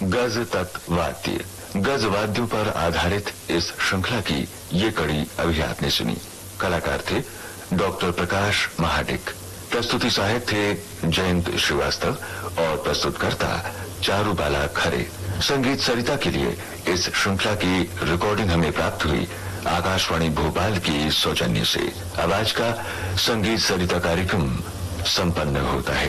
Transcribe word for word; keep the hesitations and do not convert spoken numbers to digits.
गज तत्व वाद्य। गज वाद्यों पर आधारित इस श्रृंखला की ये कड़ी अभी आपने सुनी। कलाकार थे डॉक्टर प्रकाश महाडिक। प्रस्तुति सहायक थे जयंत श्रीवास्तव और प्रस्तुतकर्ता चारुबाला खरे। संगीत सरिता के लिए इस श्रृंखला की रिकॉर्डिंग हमें प्राप्त हुई आकाशवाणी भोपाल की सौजन्य से। अब आज का संगीत सरिता कार्यक्रम संपन्न होता है।